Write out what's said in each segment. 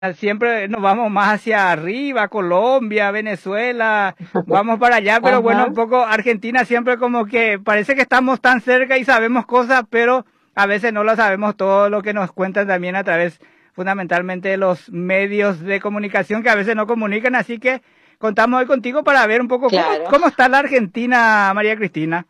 Siempre nos vamos más hacia arriba, Colombia, Venezuela, vamos para allá, pero bueno, un Ajá, poco Argentina siempre como que parece que estamos tan cerca y sabemos cosas, pero a veces no lo sabemos todo lo que nos cuentan también a través fundamentalmente de los medios de comunicación que a veces no comunican, así que contamos hoy contigo para ver un poco claro. cómo está la Argentina, María Cristina.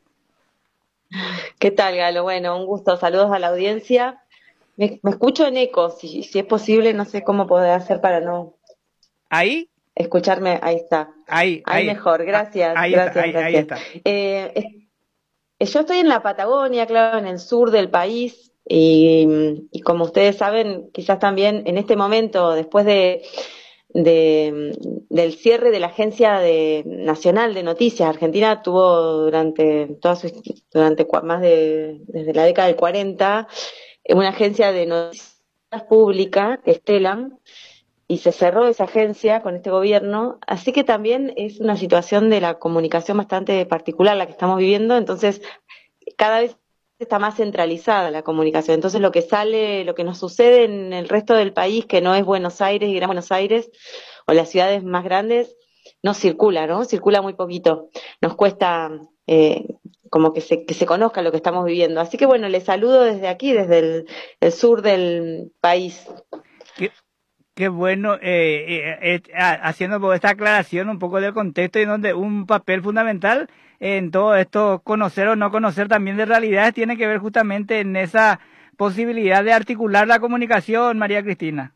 ¿Qué tal, Galo? Bueno, un gusto. Saludos a la audiencia. Me escucho en eco, si es posible, no sé cómo poder hacer para no Ahí, escucharme. Ahí está. ahí, Ahí ahí, mejor. Gracias, ahí está, gracias, ahí gracias. está. Yo estoy en la Patagonia, claro, en el sur del país, y como ustedes saben, quizás también en este momento, después del cierre de la Nacional de Noticias, Argentina tuvo desde la década del 40, una agencia de noticias pública, Estelam, y se cerró esa agencia con este gobierno, así que también es una situación de la comunicación bastante particular la que estamos viviendo, entonces cada vez está más centralizada la comunicación. Entonces lo que sale, lo que nos sucede en el resto del país, que no es Buenos Aires y Gran Buenos Aires, o las ciudades más grandes, no circula, ¿no? Circula muy poquito. Nos cuesta como que se conozca lo que estamos viviendo. Así que bueno, les saludo desde aquí, desde el sur del país. ¿Qué, Qué bueno, haciendo pues, esta aclaración un poco del contexto y donde un papel fundamental en todo esto, conocer o no conocer también de realidades, tiene que ver justamente en esa posibilidad de articular la comunicación, María Cristina.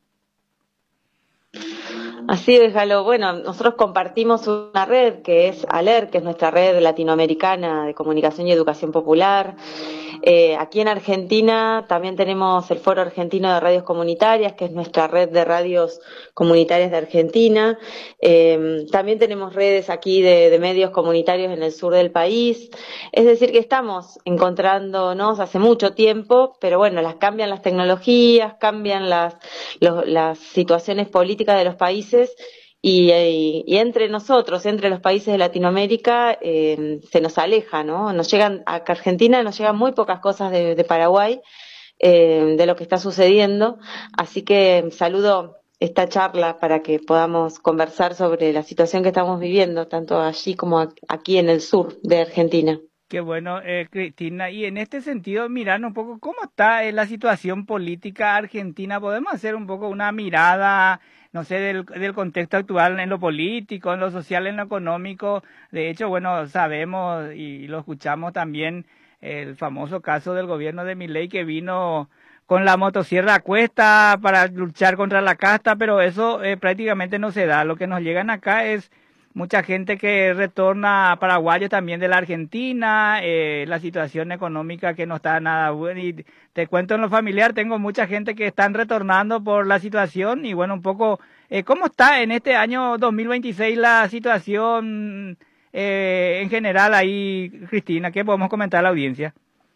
Así es, Galo. Bueno, nosotros compartimos una red que es ALER, que es nuestra red latinoamericana de comunicación y educación popular. Aquí en Argentina también tenemos el Foro Argentino de Radios Comunitarias, que es nuestra red de radios comunitarias de Argentina. También tenemos redes aquí de medios comunitarios en el sur del país. Es decir, que estamos encontrándonos hace mucho tiempo, pero bueno, cambian las tecnologías, cambian las situaciones políticas de los países y entre nosotros, entre los países de Latinoamérica, se nos aleja, ¿no? A Argentina nos llegan muy pocas cosas de Paraguay, de lo que está sucediendo, así que saludo esta charla para que podamos conversar sobre la situación que estamos viviendo, tanto allí como aquí en el sur de Argentina. Qué bueno, Cristina. Y en este sentido, mirando un poco cómo está la situación política argentina, podemos hacer un poco una mirada, no sé, del contexto actual en lo político, en lo social, en lo económico. De hecho, bueno, sabemos y lo escuchamos también el famoso caso del gobierno de Milei que vino con la motosierra a cuesta para luchar contra la casta, pero eso prácticamente no se da. Lo que nos llegan acá es mucha gente que retorna a paraguayos también de la Argentina, la situación económica que no está nada buena. Y te cuento en lo familiar, tengo mucha gente que están retornando por la situación y bueno, un poco, ¿cómo está en este año 2026 la situación en general ahí, Cristina? ¿Qué podemos comentar a la audiencia?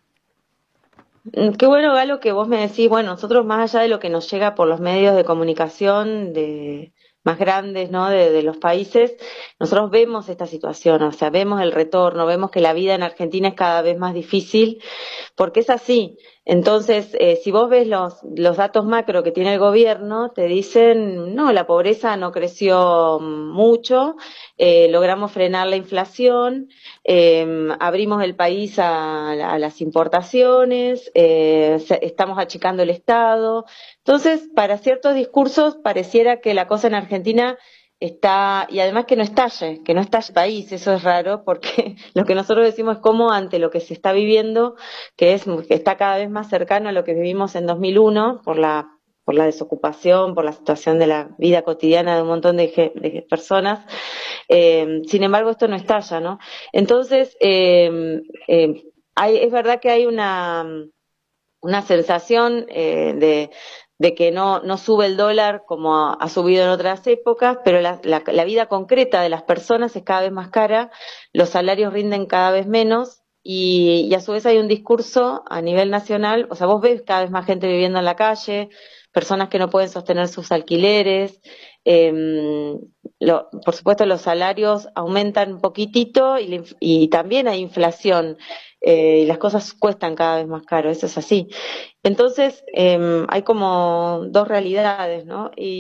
Qué bueno, Galo, que vos me decís, bueno, nosotros más allá de lo que nos llega por los medios de comunicación más grandes, ¿no? De los países, nosotros vemos esta situación, o sea, vemos el retorno, vemos que la vida en Argentina es cada vez más difícil, porque es así. Entonces, si vos ves los datos macro que tiene el gobierno, te dicen, no, la pobreza no creció mucho, logramos frenar la inflación, abrimos el país a las importaciones, estamos achicando el Estado. Entonces, para ciertos discursos pareciera que la cosa en Argentina está, y además que no estalle el país, eso es raro, porque lo que nosotros decimos es cómo ante lo que se está viviendo, que está cada vez más cercano a lo que vivimos en 2001, por la desocupación, por la situación de la vida cotidiana de un montón de personas. Sin embargo, esto no estalla, ¿no? Entonces, es verdad que hay una sensación de que no sube el dólar como ha subido en otras épocas, pero la vida concreta de las personas es cada vez más cara, los salarios rinden cada vez menos y a su vez hay un discurso a nivel nacional, o sea, vos ves cada vez más gente viviendo en la calle, personas que no pueden sostener sus alquileres. Por supuesto, los salarios aumentan un poquitito y también hay inflación. Y las cosas cuestan cada vez más caro, eso es así. Entonces, hay como dos realidades, ¿no?